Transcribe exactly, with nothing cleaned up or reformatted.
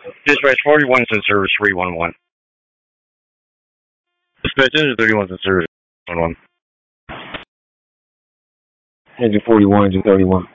Dispatch forty-one's in service three one one. Dispatch engine thirty-one's in service one one. Engine forty-one, engine thirty-one.